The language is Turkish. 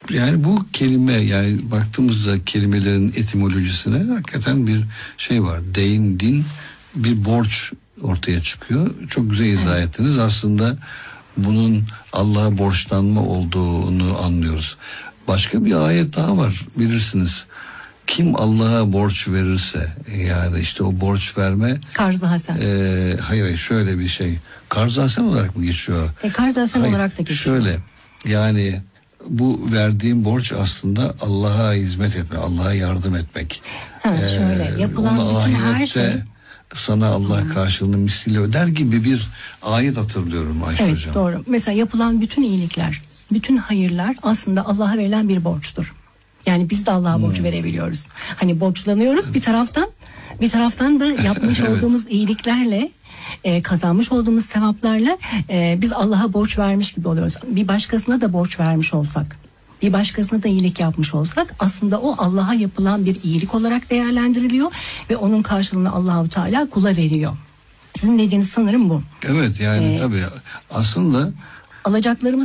Yani bu kelime, yani baktığımızda kelimelerin etimolojisine hakikaten bir şey var. Deyn, din, bir borç ortaya çıkıyor. Çok güzel izah ettiniz. Aslında bunun Allah'a borçlanma olduğunu anlıyoruz. Başka bir ayet daha var, bilirsiniz. Kim Allah'a borç verirse, yani işte o borç verme. Karz-ı hasen. Hayır, şöyle bir şey. Karz-ı hasen olarak mı geçiyor? Karz-ı hasen olarak da geçiyor. Şöyle, yani bu verdiğim borç aslında Allah'a hizmet etme, Allah'a yardım etmek. Şöyle yapılan bütün her şey. Sana Allah karşılığını misliyle öder gibi bir ayet hatırlıyorum Ayşe Evet, Hocam. doğru. Mesela yapılan bütün iyilikler, bütün hayırlar aslında Allah'a verilen bir borçtur. Yani biz de Allah'a borç verebiliyoruz. Hani borçlanıyoruz bir taraftan da yapmış Evet. olduğumuz iyiliklerle, kazanmış olduğumuz sevaplarla biz Allah'a borç vermiş gibi oluyoruz. Bir başkasına da borç vermiş olsak, bir başkasına da iyilik yapmış olsak aslında o Allah'a yapılan bir iyilik olarak değerlendiriliyor ve onun karşılığını Allah-u Teala kula veriyor. Sizin dediğiniz sanırım bu. Evet, yani tabii aslında Alacaklarımız